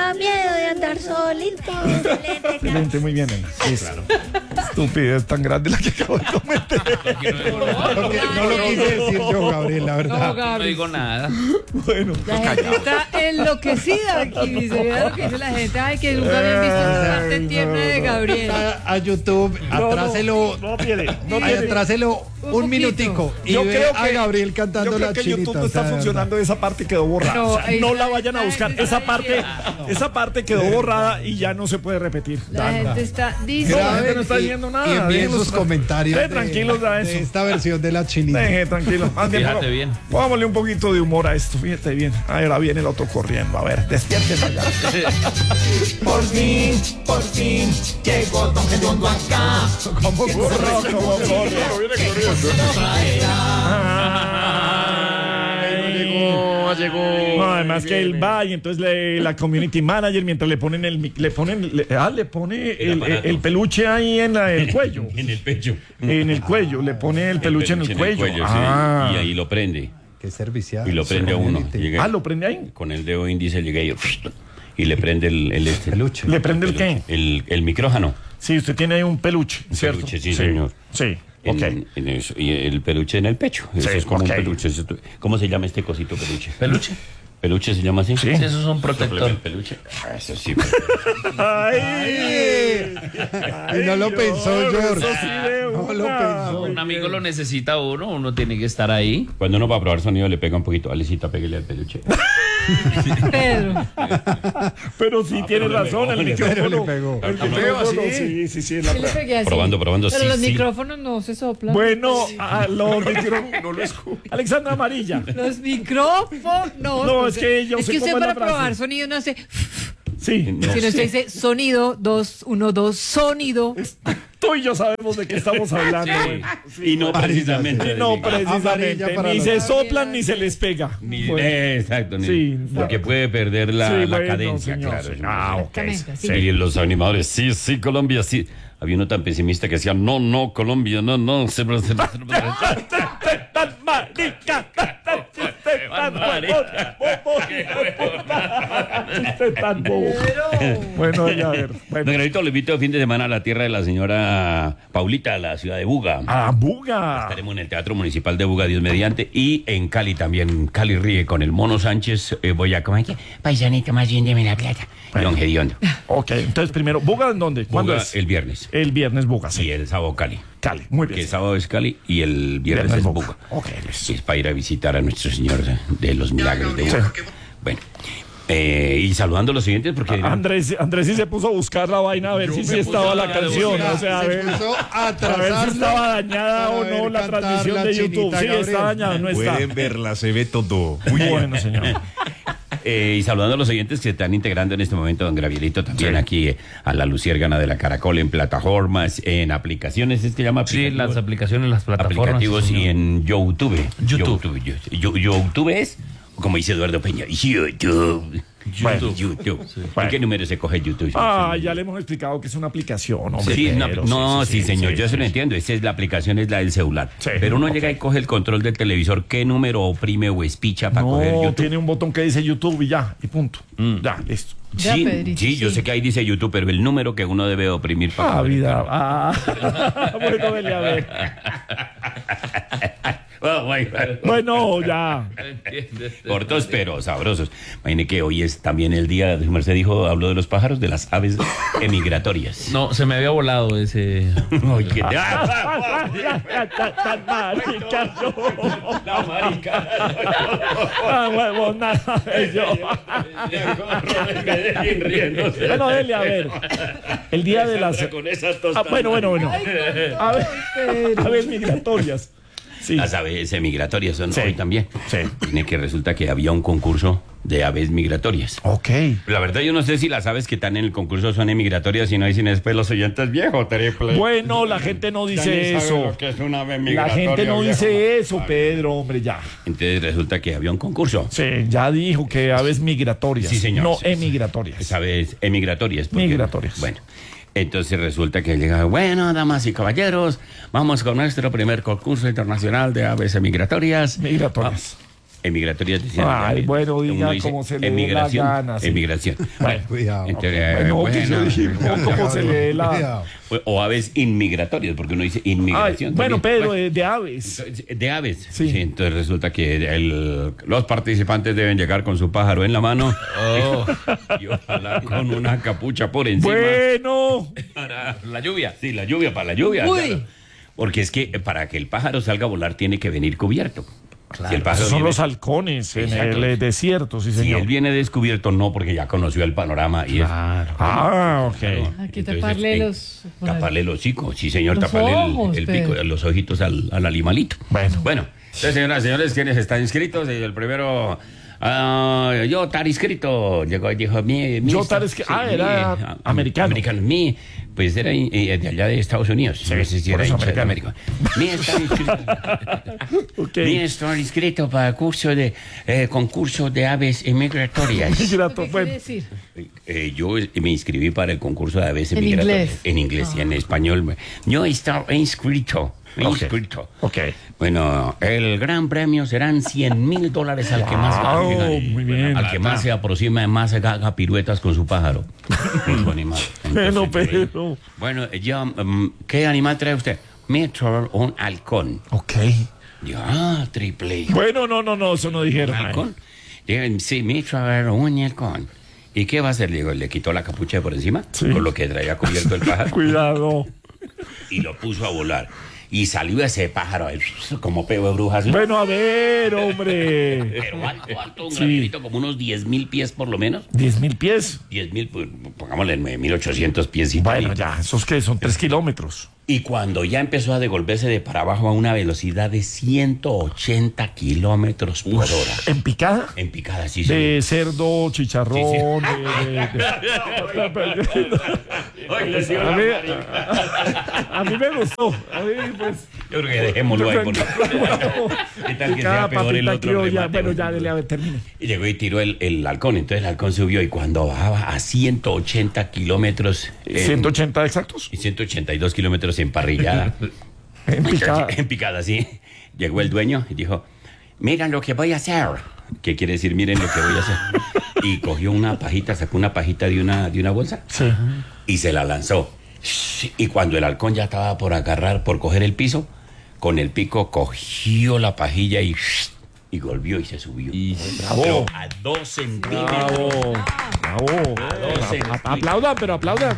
da miedo de andar solito. Excelente, muy bien, nena. Sí, claro. Estupidez tan grande la que acabo de cometer. No lo quise decir yo, Gabriel, la verdad. No, Gaby. No digo nada. Bueno, La gente está enloquecida aquí. Dice, mira lo que dice la gente. Ay, que nunca habían visto esa parte tierna de Gabriel. A YouTube, atráselo, no tiene. atráselo Un un poquito. minutico y Yo ve creo a que- Gabriel cantando Yo creo la que chinita. YouTube no o sea, está de funcionando, esa parte quedó borrada. No, O sea, no la vayan a la buscar. gente Esa está parte, diciendo. esa parte quedó borrada y ya no se puede repetir. La gente está verdad. diciendo. la gente Graben no está diciendo nada, y envíen déjenlos sus comentarios tranquilos a de eso. esta versión de la chinita. Deje, tranquilo. Más bien, Fíjate bien. Pongámosle un poquito de humor a esto. Fíjate bien. Ahora viene el otro corriendo. A ver, despiértese allá. Por fin, llegó Don Gediondo acá. ¿Cómo corre? ¿Cómo corre? Llegó. No, además que él va y entonces la community manager mientras le pone el peluche ahí en el cuello. En el pecho. En el cuello, le pone el peluche en el cuello. sí. Ah. Y ahí lo prende. Qué servicial. Y lo prende a uno. Community. Llega- Ah, ¿lo prende ahí? Con el dedo índice llega y le prende el Peluche. ¿Le prende el qué? El micrófono. Sí, usted tiene ahí un peluche, ¿cierto? peluche, sí, señor. Sí, ok. En eso, y el peluche en el pecho. Eso Sí, es como ok. un peluche. ¿Cómo se llama este cosito peluche? ¿Peluche? ¿Peluche se llama así? Sí. Sí, eso es un protector. ¿El peluche? Ah, eso sí. ¡Ay! Y no lo pensó, George. Eso sí de No lo una. pensó. Un amigo lo necesita uno tiene que estar ahí. Cuando uno va a probar sonido le pega un poquito. Alecita, pégale al peluche. Pedro. Pero sí tiene razón, el micrófono. Pero le pegó. El micrófono, sí. es la ¿Qué le pegué así? Probando, Pero sí, los sí. micrófonos no se soplan. Bueno, a los micrófonos. No lo escucho. Alexandra Amarilla. Los micrófonos. No, es que yo Es sé que cómo usted es la para probar frase. sonido no hace. Sí. Si no usted dice sonido, 2, 1, 2, sonido. Tú y yo sabemos de qué estamos hablando. güey. Y no precisamente. No, de mí. precisamente. Amarilla para Ni los- se soplan ni se les pega. Ni- Bueno, exacto. Sí, porque bueno. puede perder la, sí, la bueno, cadencia, señor, claro. sí. Ah, ok. Exactamente, sí. Y los animadores, sí, Colombia, sí. Había uno tan pesimista que decía, no, Colombia, no. Tan marica, chiste tan bobo, chiste tan bobo. Bueno, ya a ver. Don Bueno. Granito, lo invito el fin de semana a la tierra de la señora Paulita, a la ciudad de Buga. ¡Ah, Buga! Estaremos en el Teatro Municipal de Buga, Dios mediante, y en Cali también. Cali ríe con el Mono Sánchez. Voy a comer. Paisanito, más bien deme la plata. Don Gediondo. Ok, entonces primero, ¿Buga en dónde? ¿Cuándo Buga es? el viernes. El viernes Buga, Y sí. el sábado Cali. Cali, muy Que bien. el sábado es Cali y el viernes es Buga. Ok, listo. Es para ir a visitar a nuestro Señor de los Milagros de Buga. Sí. Bueno, y saludando a los siguientes porque dirán, Andrés sí se puso a buscar la vaina a ver si sí estaba la canción. O sea, a ver, Puso a a ver si atrasarlo estaba dañada para o no ver la cantar transmisión la de YouTube. chinita, Sí, Gabriel. está dañada, no está. Pueden verla, se ve todo. Muy bueno, señor. y saludando a los oyentes que se están integrando en este momento, don Gabrielito, también Sí. aquí a la Luciérgana de la Caracol, en plataformas, en aplicaciones, ¿es que llama? Sí, Aplicativos. las aplicaciones, las plataformas. Aplicativos sí, y señor. en YouTube. YouTube. YouTube es, como dice Eduardo Peña, YouTube. Bueno. YouTube. Bueno. ¿En qué número se coge YouTube? Ah, ya le hemos explicado que es una aplicación, hombre. Sí, pero, sí, señor, yo sí, se lo entiendo. Esa es la aplicación, es la del celular. Sí, Pero uno ok. llega y coge el control del televisor, ¿qué número oprime o espicha para coger No, YouTube? tiene un botón que dice YouTube y ya, y punto. Ya, listo. Ya, Sí, Pedrito, sí, yo sí. sé que ahí dice YouTube, pero el número que uno debe oprimir para Ah, coger. vida. Ah, bueno, dele a ver. Bueno, ya. Cortos pero sabrosos. Imagine que hoy es también el día, su merced dijo, habló de los pájaros, de las aves emigratorias. No, se me había volado ese. Oye, Tan marica, no. la marica. Ah, huevo, nada de yo. Bueno, dele a ver. El día de las. Con esa Ah, tostada. bueno. A ver, migratorias. Sí. Las aves migratorias son Sí. hoy también. Sí. Tiene que resulta que había un concurso de aves migratorias. Ok. La verdad yo no sé si las aves que están en el concurso son migratorias y no dicen después los oyentes viejos, triple. Bueno, la gente no dice eso. Es una ave La migratoria, gente no viejo. dice eso, Pedro, hombre, ya. Entonces resulta que había un concurso. Sí, ya dijo que aves migratorias. Sí, señor. No Sí, emigratorias. Es aves emigratorias. porque- Migratorias. Bueno. Entonces resulta que llega, bueno, damas y caballeros, vamos con nuestro primer concurso internacional de aves migratorias. Migratorias. Emigratorias decían. Ay, bueno, diga Uno dice como se le dé la emigración, gana, sí. Emigración. Bueno, Cuidado. entonces, No, que yo dije, no, como se le dé la... Cuidado. o aves inmigratorias, porque uno dice Ay, inmigración. bueno, también. Pedro, de aves. Entonces, de aves. Sí. Sí, entonces resulta que los participantes deben llegar con su pájaro en la mano y ojalá con una capucha por encima. Bueno. Para la lluvia. Sí, la lluvia, para la lluvia. Uy. Claro. Porque es que para que el pájaro salga a volar tiene que venir cubierto. Si el pájaro Esos son viene- los halcones en Exacto. el desierto, sí, si señor. él viene descubierto, no, porque ya conoció el panorama y Ah, ok. Hay que Entonces, taparle los... taparle los hocicos, sí señor, Los taparle ojos, el pico, Pedro. los ojitos al animalito. Bueno. Entonces, señoras y señores, ¿quiénes están inscritos? El primero, yo estar inscrito, llegó y dijo, Yo estar era americano. Americano, pues era de allá de Estados Unidos. Sí, No sé si por era eso hincha de americano. América. Mi estar inscrito. Ok. Mi estar inscrito para el concurso de aves migratorias. Grato, ¿Qué quiere bueno. decir? Yo me inscribí para el concurso de aves En migratorias. inglés. En inglés y en español. Yo estaba inscrito. Ok. Bueno, el gran premio serán $100,000 al que más Wow, gane. muy bien. Al que más se aproxima, más haga piruetas con su pájaro. Con su animal. Bueno, Entonces, pero... bueno, ¿qué animal trae usted? Me trae un halcón. Ok. Digo, triple. Bueno, no, eso no dijeron. ¿Halcón? Digo, sí, me trae un halcón. ¿Y qué va a hacer? Digo, le quitó la capucha de por encima, Sí. con lo que traía cubierto el pájaro, Cuidado. y lo puso a volar. Y salió ese pájaro ahí, como peo de brujas. Bueno, a ver, hombre. Pero alto, un Sí. granito, como unos 10,000 pies por lo menos. 10,000 pies. 10,000, pues, pongámosle 1,800 pies. Y Bueno, tal. ya, ¿esos qué? Son 3 kilómetros. Y cuando ya empezó a devolverse de para abajo a una velocidad de 180 kilómetros por hora. ¿En picada? En picada, sí, sí. De cerdo, chicharrón, Oye, sí, a, mí, a mí me gustó. A mí, pues... yo creo que dejémoslo ahí. ¿Qué tal que sea Cada peor el papita otro criolla. remate? Bueno, ya, dele, a ver, termine. Y llegó y tiró el halcón. Entonces el halcón subió y cuando bajaba a 180 kilómetros... 180 exactos. Y 182 kilómetros en parrillada. En picada. En picada, sí. Llegó el dueño y dijo, miren lo que voy a hacer. ¿Qué quiere decir, miren lo que voy a hacer? Y cogió una pajita, sacó una pajita de una bolsa Sí. y se la lanzó. Y cuando el halcón ya estaba por agarrar, por coger el piso, con el pico cogió la pajilla y volvió y se subió. Bravo. Pero a 2 centímetros. Bravo. Aplaudan, pero aplaudan.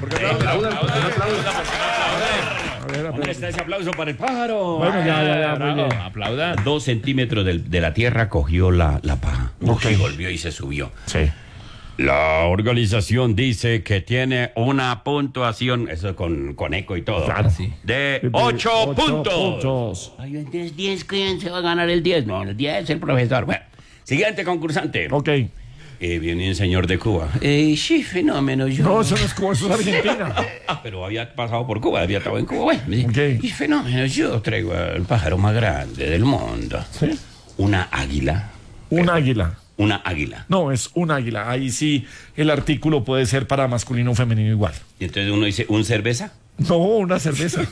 ¿Dónde está ese aplauso para el pájaro? Bueno, ya, muy bien. Aplaudan. 2 centímetros de la tierra cogió la paja. Ok. Y volvió y se subió. Sí. La organización dice que tiene una puntuación, eso con eco y todo, Claro. de 8 puntos. puntos. Ay, entonces 10, ¿quién se va a ganar el 10? No, el 10 el profesor. Bueno, siguiente concursante. Ok. Viene un señor de Cuba. Sí, fenómeno. Yo. No, eso no es Cuba, eso es Argentina. Pero había pasado por Cuba, había estado en Cuba. Bueno, me dice, Ok. y fenómeno, yo traigo el pájaro más grande del mundo. ¿Sí? Una águila. Un águila. Una águila. No, es un águila. Ahí sí el artículo puede ser para masculino o femenino igual. Y entonces uno dice, ¿un cerveza? No, una cerveza.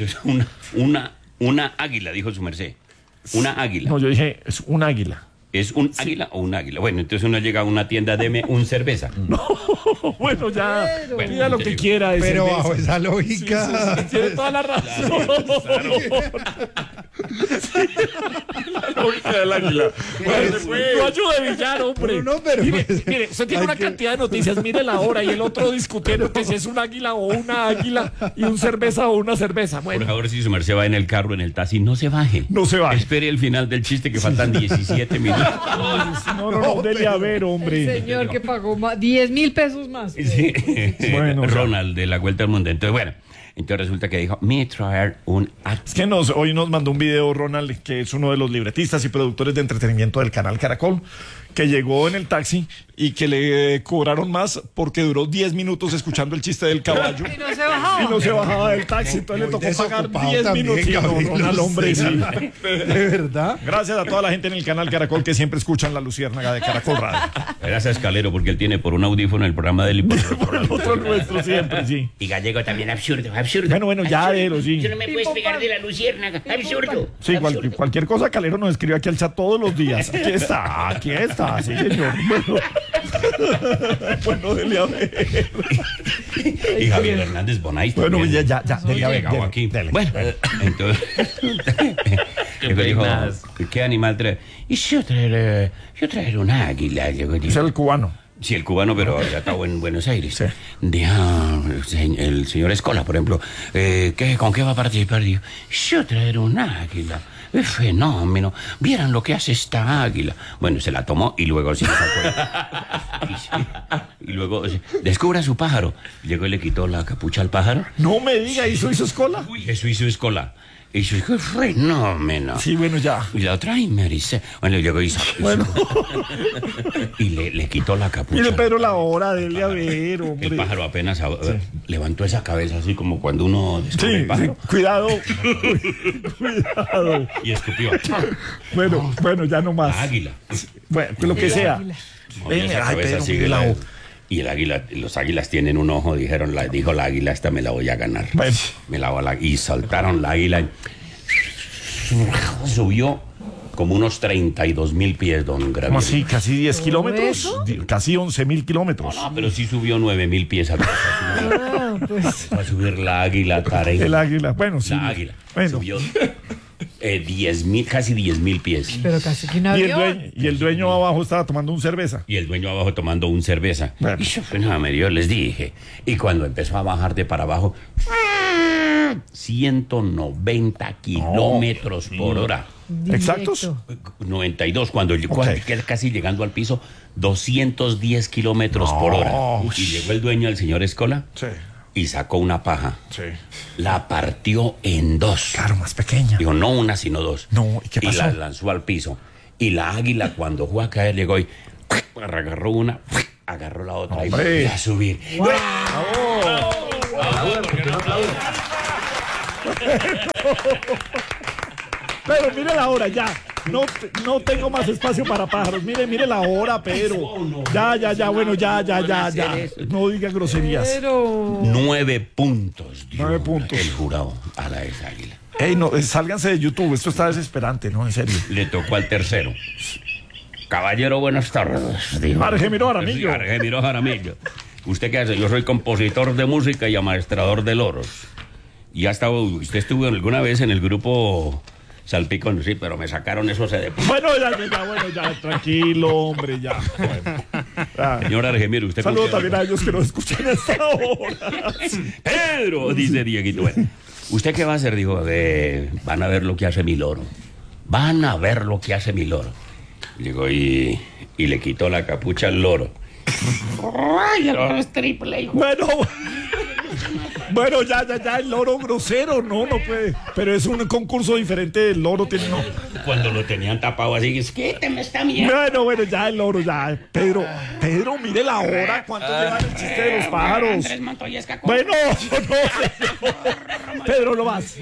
una águila, dijo su merced. Una águila. No, yo dije, es un águila. ¿Es un águila o un águila? Bueno, entonces uno llega a una tienda, deme un cerveza. Bueno, ya, Bueno, pida lo te que digo. quiera. de Pero cerveza. bajo esa lógica. Tiene toda la razón. La lógica del águila. Bueno, no ayude, Villar, hombre. No, pero mire, pues, mire, usted tiene hay una que- cantidad de noticias, mire la hora y el otro discutiendo que si es un águila o una águila y un cerveza o una cerveza. Por Bueno, favor, si su merced va en el carro, en el taxi, no se baje. no se baje. Espere el final del chiste que faltan 17 minutos. No, dele a ver, El hombre. señor que pagó 10,000 pesos más. Sí. Bueno, o sea. Ronald de la Vuelta al Mundo. Entonces, bueno, entonces resulta que dijo, me traer un Es que hoy nos mandó un video Ronald, que es uno de los libretistas y productores de entretenimiento del canal Caracol, que llegó en el taxi y que le cobraron más porque duró 10 minutos escuchando el chiste del caballo. Y no se bajaba. Y no se bajaba del taxi, entonces le tocó pagar desocupado 10 también, minutos. Gabriel, Al hombre, sí. ¿De verdad? Gracias a toda la gente en el canal Caracol que siempre escuchan La Luciérnaga de Caracol Radio. Gracias, Calero, porque él tiene por un audífono el programa del Otro nuestro siempre, sí. Y gallego también, absurdo, absurdo. Bueno, ya, Ero, sí. Tú no me puedes pegar de la luciérnaga, absurdo. Sí, cualquier cosa, Calero nos escribe aquí al chat todos los días. Aquí está, sí, señor. Bueno, dele a ver. Y Javier Hernández Bonais. Bueno, también. ya, dele a ver. Llegado aquí. Dele. Bueno, entonces. Qué dijo, peinas. ¿qué animal trae? Y yo traer un águila. Es el cubano. Sí, el cubano, pero ya estaba en Buenos Aires. Sí. El señor Escola, por ejemplo, ¿con qué va a participar? Digo, yo traer un águila. Es fenómeno. Vieran lo que hace esta águila. Bueno, se la tomó y luego se sacó. Y luego descubre a su pájaro. Llegó y le quitó la capucha al pájaro. No me diga, ¿hizo Escola? Eso hizo Escola. Y yo dije, fenómeno. Sí, bueno, ya. Y la otra, y me dice, bueno, llegó y Bueno. y le quitó la capucha. Mire, Pedro, la hora, dele a ver, hombre. El pájaro apenas levantó esa cabeza así como cuando uno descubre Sí, el pájaro. cuidado. Cuidado. Y escupió. Bueno, ya no más. Águila. Bueno, pues lo que sea. Movió esa Ay, cabeza Pedro, así mire de la la- hoja. Y el águila, los águilas tienen un ojo, dijo la águila, esta me la voy a ganar. Bueno. Me la voy a y soltaron la águila. Subió como unos 32,000 pies, don ¿Cómo Gabriel. así? ¿Casi 10 kilómetros? eso? Casi 11.000 kilómetros. No, pero sí subió 9,000 pies al Ah, pues. Va a subir la águila, Tarek. El águila. Bueno, sí. La águila. Bueno. Subió 10,000, casi 10,000 pies. Pero casi que un Y avión. el dueño abajo estaba tomando un cerveza. Y el dueño abajo tomando un cerveza. Bueno. Y yo, yo les dije. Y cuando empezó a bajar de para abajo, 190 kilómetros por hora. ¿Exactos? Directo. 92, cuando queda casi llegando al piso, 210 kilómetros por hora. Y llegó el dueño, el señor Escola, Sí. y sacó una paja. Sí. La partió en dos. Claro, más pequeña. Digo, no una, sino dos. No, ¿y qué pasó? la lanzó al piso. Y la águila, cuando fue a caer, llegó y agarró una, agarró la otra y ¡Hombre! volvió a subir. Pero mire la hora, ya. No tengo más espacio para pájaros. Mire la hora, Pedro. Ya, bueno, ya. No diga groserías. Pero. 9 puntos. dio 9 puntos. El jurado a la esa águila. Ey, no, sálganse de YouTube. Esto está desesperante, ¿no? En serio. Le tocó al tercero. Caballero, buenas tardes. Dijo. Argemiro Jaramillo. Sí, Argemiro Jaramillo. ¿Usted qué hace? Yo soy compositor de música y amaestrador de loros. Y usted estuvo alguna vez en el grupo Salpicón, sí, pero me sacaron eso de... Bueno, ya, tranquilo, hombre, ya. Bueno, ya. Señor Argemiro, usted... Saludo con qué- también a ellos que nos escuchan a esta hora. Pedro, dice Dieguito. Bueno, ¿usted qué va a hacer? Dijo, van a ver lo que hace mi loro. Van a ver lo que hace mi loro. Llegó y le quitó la capucha al loro. ¡Ay, el loro es triple, hijo! Bueno, ya, el loro grosero, no puede. Pero es un concurso diferente, el loro tiene, no. Cuando lo tenían tapado así, es que te me está mirando. Bueno, ya el loro, ya. Pedro, mire la hora, ¿cuánto lleva el chiste de los pájaros? Andrés Montoya Bueno, no. Pedro, no más.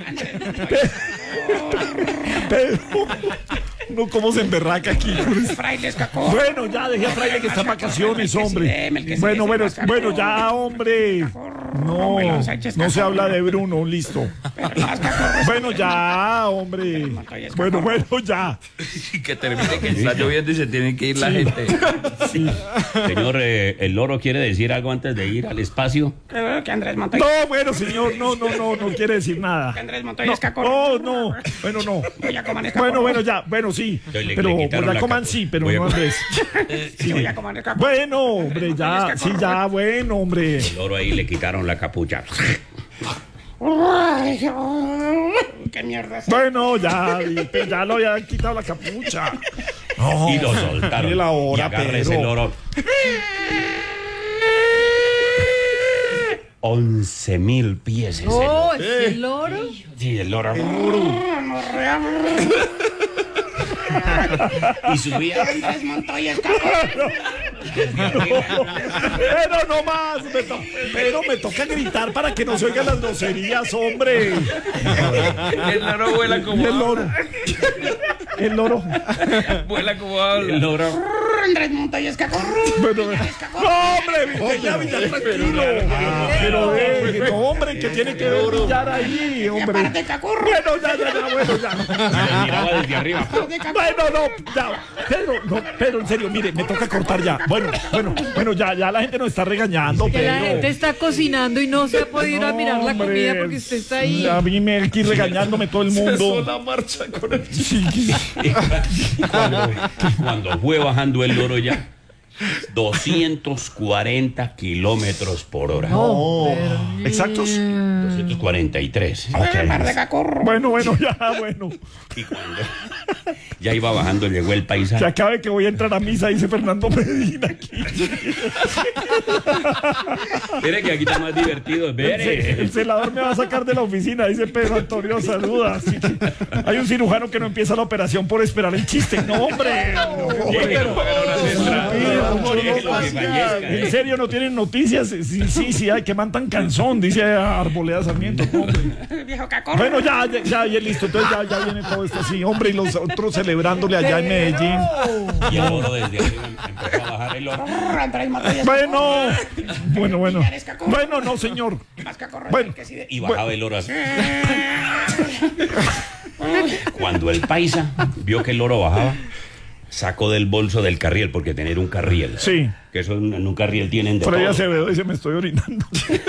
Pedro, no, cómo se emberraca aquí. Fraile Escacó. Bueno, ya dejé a Fraile que está en vacaciones, hombre. Bueno, ya, hombre. No se habla de Bruno, listo. Bueno, ya, hombre. Bueno, ya. Que termine, que está lloviendo y se tiene que ir la gente. Señor, ¿el loro quiere decir algo antes de ir al espacio? Que Andrés Montoya. No, bueno, señor, no quiere decir nada. Andrés Montoya es cacorro. No, bueno, no. Voy a comer escacorro. Bueno, ya, bueno, sí. Le Pero quitaron la la coman capa. sí, pero Voy a no comer. Andrés. Sí, voy a comer escacorro. Bueno, hombre, ya, sí, ya, bueno, hombre. El loro ahí le quitaron la capucha. Ay, qué mierda es. Bueno, ya lo había quitado la capucha. No, Y lo soltaron. mire la hora, y agarra Pedro. ese loro. 11,000 pies ese loro. Oh, ¿es el loro? Sí, el loro. Y subía Andrés Montoya Escacorro. Pero no más, pero me toca gritar para que no se oigan las groserías, hombre. El loro vuela Y como el loro. El loro. vuela como habla. El loro. Andrés Montoya Escacorro. Bueno, no, hombre, ya, tranquilo. Pero no, hombre, que tiene que ver Villar ahí, hombre. Bueno, ya, bueno, ya. Miraba desde arriba. Bueno, no, ya. Pedro, en serio, mire, me toca cortar ya. Bueno, ya la gente nos está regañando, Que la Pedro. gente está cocinando y no se ha podido ir a mirar la Hombre, comida porque usted está ahí. A mí me aquí regañándome todo el mundo. la marcha con el Cuando fue bajando el loro ya, 240 kilómetros por hora. No, exactos. 243. Bueno, ya, bueno. Y cuando ya iba bajando, llegó el Que paisaje. acabe que voy a entrar a misa, dice Fernando Medina aquí. Mire que aquí está más divertido. El celador me va a sacar de la oficina, dice Pedro Antonio, saluda. Sí. Hay un cirujano que no empieza la operación por esperar el chiste. No, hombre. En serio, no tienen noticias. Sí, hay que mandan canzón, dice Arboleda Sarmiento. No, hombre. Bueno, ya, listo. Entonces ya viene todo esto así, hombre, y los otros celebrándole allá en Medellín. Y el loro desde arriba empezó a bajar el loro. Bueno, no, señor. Bueno, Y bajaba el loro así. Cuando el paisa vio que el loro bajaba, sacó del bolso del carriel, porque tener un carriel. Sí. Que eso en un carriel tienen de Freddy todo. Acevedo dice, me estoy orinando.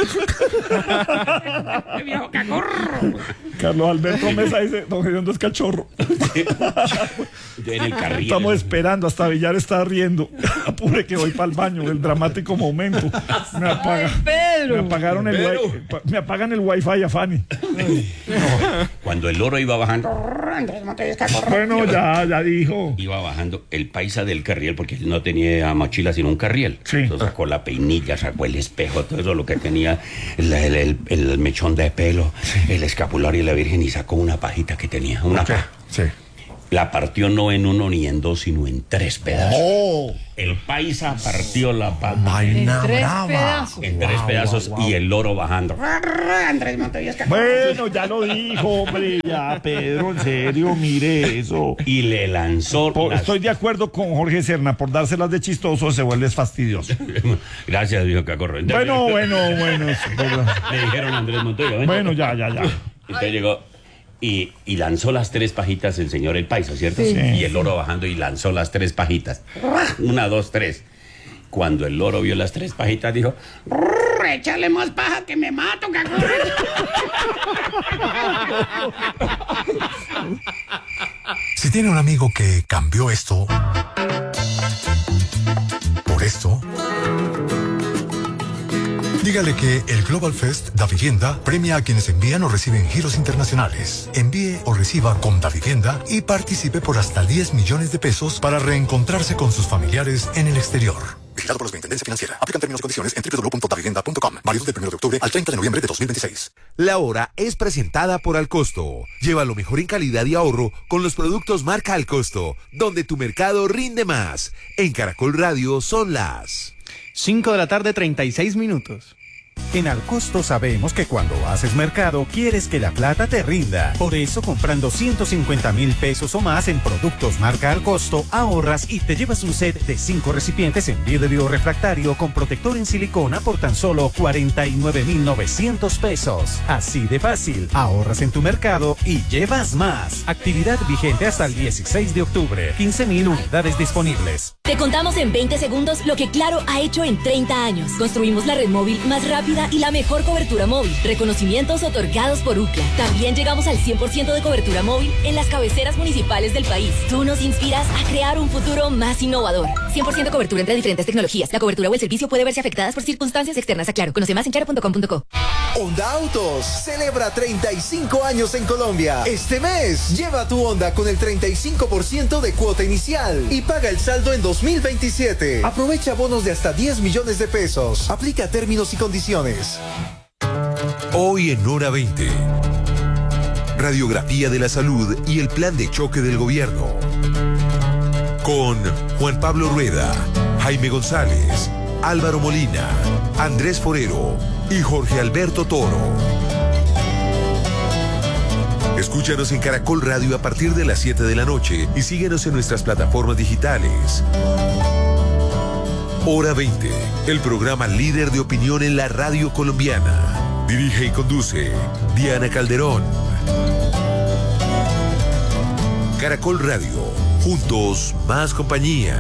viejo cacorro. Carlos Alberto Mesa dice, don Gediondo es cachorro. En el carriel. Estamos esperando, hasta Villar está riendo. Apure que voy para el baño, el dramático momento. Me apaga. Pedro. Me apagaron me apagan el wifi a Fanny. Cuando el loro iba bajando, Andrés Montoya Escacorro. Bueno, ya dijo. iba bajando el paisa del carriel, porque él no tenía mochila sino un carriel. Sí. Entonces sacó la peinilla, sacó el espejo, todo eso, lo que tenía, el mechón de pelo, el escapulario y la virgen, y sacó una pajita que tenía, una paja. Sí. La partió no en uno ni en dos, sino en 3 pedazos. Oh, El paisa partió la paja En Vaina 3 brava. pedazos. en 3 pedazos y el loro bajando. Andrés Montoya Escacorro. bueno, ya lo dijo, hombre, ya, Pedro, en serio, mire eso. Y le lanzó Estoy de acuerdo con Jorge Serna, por dárselas de chistoso se vuelve fastidioso. Gracias, dijo Cacorro. Entonces, Bueno, es verdad. le dijeron a Andrés Montoya. ven. Bueno, ya. Entonces llegó y lanzó las 3 pajitas el señor el paisa, ¿cierto? Sí. Y el loro bajando y lanzó las 3 pajitas. 1, 2, 3. Cuando el loro vio las 3 pajitas, dijo: Échale más paja que me mato, cacorro. Si tiene un amigo que cambió esto por esto, dígale que el Global Fest Da Vivienda premia a quienes envían o reciben giros internacionales. Envíe o reciba con Da Vivienda y participe por hasta 10 millones de pesos para reencontrarse con sus familiares en el exterior. Vigilado por la Superintendencia Financiera. Aplican términos y condiciones en www.davivienda.com. Válido del 1 de octubre al 30 de noviembre de 2026. La hora es presentada por Alcosto. Lleva lo mejor en calidad y ahorro con los productos marca Alcosto, donde tu mercado rinde más. En Caracol Radio son las 5 de la tarde, 36 minutos. En Alcosto sabemos que cuando haces mercado quieres que la plata te rinda. Por eso, comprando 150,000 pesos o más en productos marca Alcosto, ahorras y te llevas un set de 5 recipientes en vidrio refractario con protector en silicona por tan solo 49,900 pesos. Así de fácil, ahorras en tu mercado y llevas más. Actividad vigente hasta el 16 de octubre. 15,000 unidades disponibles. Te contamos en 20 segundos lo que Claro ha hecho en 30 años. Construimos la red móvil más rápida y la mejor cobertura móvil. Reconocimientos otorgados por UCLA. También llegamos al 100% de cobertura móvil en las cabeceras municipales del país. Tú nos inspiras a crear un futuro más innovador. 100% cobertura entre diferentes tecnologías. La cobertura o el servicio puede verse afectadas por circunstancias externas a Claro. Conoce más en claro.com.co. Honda Autos celebra 35 años en Colombia. Este mes, lleva tu Honda con el 35% de cuota inicial y paga el saldo en 2027. Aprovecha bonos de hasta 10 millones de pesos. Aplica términos y condiciones. Hoy en Hora 20. Radiografía de la salud y el plan de choque del gobierno. con Juan Pablo Rueda, Jaime González, Álvaro Molina, Andrés Forero y Jorge Alberto Toro. Escúchanos en Caracol Radio a partir de las 7 de la noche y síguenos en nuestras plataformas digitales. Hora 20, el programa líder de opinión en la radio colombiana. Dirige y conduce Diana Calderón. Caracol Radio, juntos más compañía.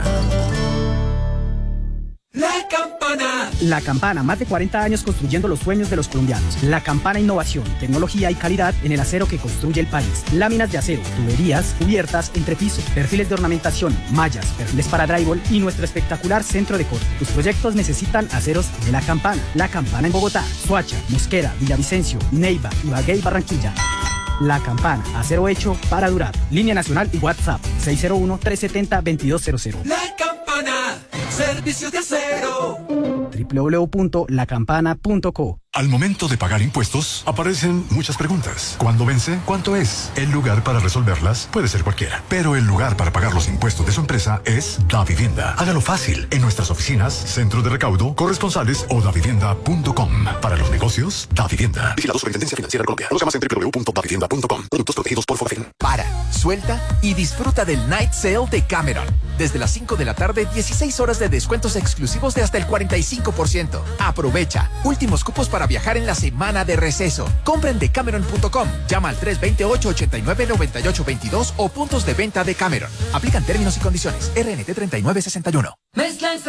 La Campana. La Campana, más de 40 años construyendo los sueños de los colombianos. La Campana, innovación, tecnología y calidad en el acero que construye el país. Láminas de acero, tuberías, cubiertas, entrepiso, perfiles de ornamentación, mallas, perfiles para drywall y nuestro espectacular centro de corte. Tus proyectos necesitan aceros de La Campana. La Campana en Bogotá, Soacha, Mosquera, Villavicencio, Neiva, Ibagué y Barranquilla. La Campana, acero hecho para durar. Línea nacional y WhatsApp 601-370-2200. La Campana, servicios de acero. www.lacampana.co. Al momento de pagar impuestos, aparecen muchas preguntas. ¿Cuándo vence? ¿Cuánto es? El lugar para resolverlas puede ser cualquiera, pero el lugar para pagar los impuestos de su empresa es Davivienda. Hágalo fácil en nuestras oficinas, centros de recaudo, corresponsales o davivienda.com. Para los negocios, Davivienda. Vigilado Superintendencia Financiera de Colombia. Conozca más en www.davivienda.com. Productos protegidos por Fogafen. Para, suelta y disfruta del Night Sale de Cameron. Desde las 5 de la tarde, 16 horas de descuentos exclusivos de hasta el 45%. Aprovecha. Últimos cupos para viajar en la semana de receso. Compra en decameron.com. Llama al 328-89-9822 o puntos de venta de Cameron. Aplican términos y condiciones. RNT 3961.